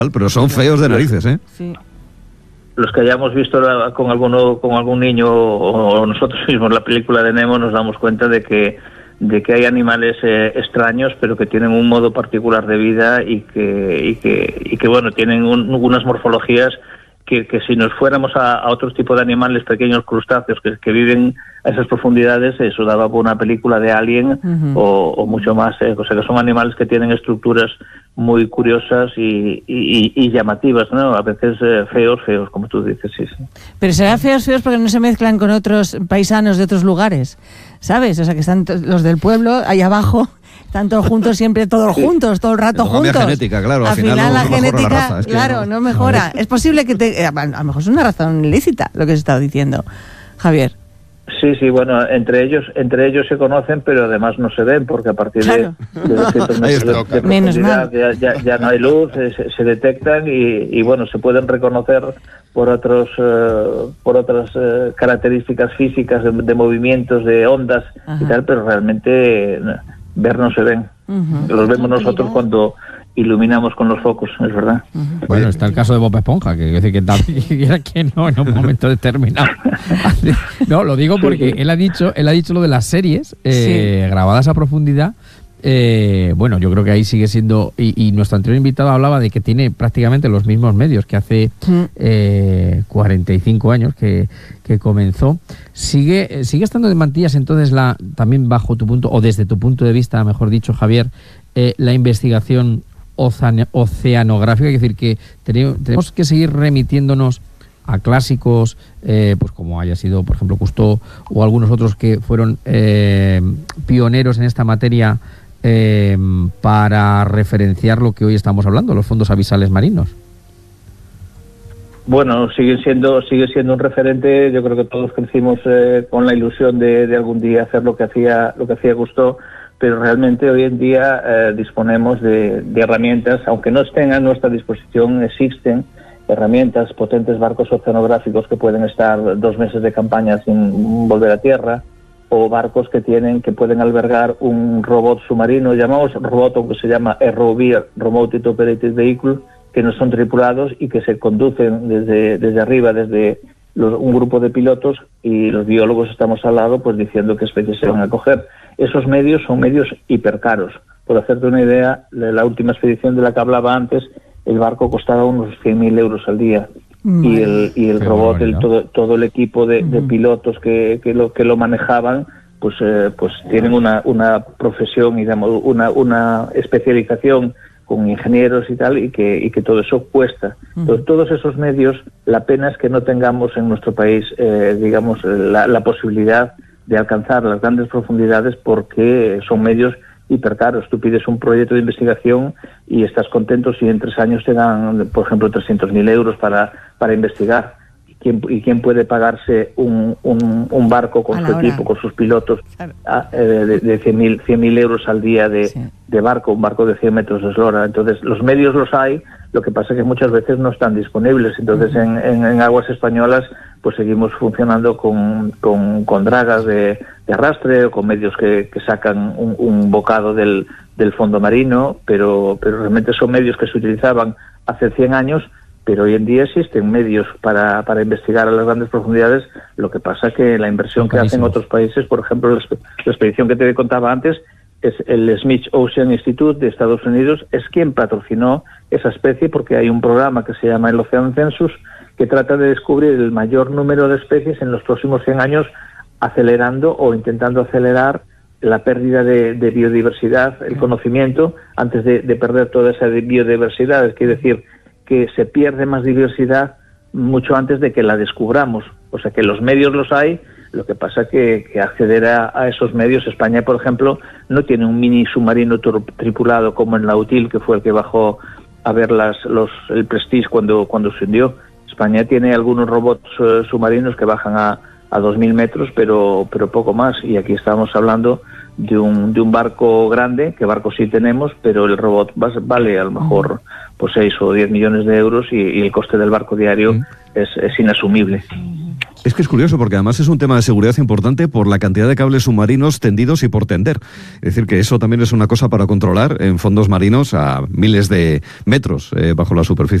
pero son feos de narices, ¿eh? Sí. Los que hayamos visto con algún niño o nosotros mismos la película de Nemo, nos damos cuenta de que hay animales extraños, pero que tienen un modo particular de vida y que bueno, tienen unas morfologías que si nos fuéramos a otro tipo de animales, pequeños crustáceos que viven a esas profundidades, eso daba por una película de Alien o mucho más. O sea, que son animales que tienen estructuras muy curiosas y llamativas, ¿no? A veces feos, como tú dices, sí. Pero serán feos porque no se mezclan con otros paisanos de otros lugares, ¿sabes? O sea, que están los del pueblo ahí abajo, están todos juntos, siempre todos juntos, todo el rato juntos. La genética, claro, al final la no genética, mejora la raza, es que claro, no mejora. Es posible que a lo mejor es una razón ilícita lo que se está diciendo, Javier. Sí, bueno, entre ellos se conocen, pero además no se ven, porque a partir de 200 metros de profundidad ya no hay luz, se detectan y bueno, se pueden reconocer por otras características físicas de movimientos, de ondas y tal, pero realmente ver no se ven. Los vemos nosotros cuando iluminamos con los focos, es verdad. Bueno, está el caso de Bob Esponja, que decir que también que no en un momento determinado. No, lo digo porque él ha dicho lo de las series grabadas a profundidad. Bueno, yo creo que ahí sigue siendo, y nuestro anterior invitado hablaba de que tiene prácticamente los mismos medios que hace 45 años que comenzó. Sigue estando de mantillas entonces también bajo tu punto, o desde tu punto de vista, mejor dicho, Javier, la investigación oceanográfica, es decir, que tenemos que seguir remitiéndonos a clásicos, pues como haya sido, por ejemplo, Cousteau o algunos otros que fueron pioneros en esta materia, para referenciar lo que hoy estamos hablando, los fondos abisales marinos. Bueno, sigue siendo un referente. Yo creo que todos crecimos con la ilusión de algún día hacer lo que hacía Cousteau, pero realmente hoy en día disponemos de herramientas, aunque no estén a nuestra disposición, existen herramientas, potentes barcos oceanográficos que pueden estar 2 meses de campaña sin volver a tierra, o barcos que pueden albergar un robot submarino, llamamos robot, aunque se llama ROV, Remote Operated Vehicle, que no son tripulados y que se conducen desde arriba, desde un grupo de pilotos, y los biólogos estamos al lado pues diciendo qué especies se van a coger. Esos medios son medios hipercaros. Por hacerte una idea, la última expedición de la que hablaba antes, el barco costaba unos 100.000 euros al día. Y el robot, todo el equipo de pilotos que lo manejaban, pues tienen una profesión, digamos, una especialización con ingenieros y tal, y que todo eso cuesta. Entonces, todos esos medios, la pena es que no tengamos en nuestro país, digamos, la posibilidad de alcanzar las grandes profundidades, porque son medios hipercaros. Tú pides un proyecto de investigación y estás contento si en 3 años te dan, por ejemplo, 300.000 euros para investigar. ¿Y quién puede pagarse un barco con su equipo, con sus pilotos, de 100.000 euros al día de barco, un barco de 100 metros de eslora? Entonces, los medios los hay, lo que pasa es que muchas veces no están disponibles. Entonces, en aguas españolas, pues seguimos funcionando con dragas de arrastre, o con medios que sacan un bocado del fondo marino, pero realmente son medios que se utilizaban hace 100 años, pero hoy en día existen medios para investigar a las grandes profundidades. Lo que pasa es que la inversión que hacen otros países, por ejemplo, la expedición que te contaba antes, es el Smith Ocean Institute de Estados Unidos, es quien patrocinó esa especie, porque hay un programa que se llama el Ocean Census, que trata de descubrir el mayor número de especies en los próximos 100 años, acelerando o intentando acelerar la pérdida de biodiversidad, el conocimiento, antes de perder toda esa biodiversidad. Quiere decir que se pierde más diversidad mucho antes de que la descubramos. O sea, que los medios los hay, lo que pasa que acceder a esos medios, España, por ejemplo, no tiene un mini submarino tripulado como el Nautil, que fue el que bajó a ver el Prestige cuando se hundió. España tiene algunos robots submarinos que bajan a 2.000 metros, pero poco más. Y aquí estamos hablando de un barco grande, que barco sí tenemos, pero el robot vale a lo mejor pues 6 o 10 millones de euros, y el coste del barco diario es inasumible. Es que es curioso porque además es un tema de seguridad importante por la cantidad de cables submarinos tendidos y por tender. Es decir, que eso también es una cosa para controlar en fondos marinos a miles de metros bajo la superficie.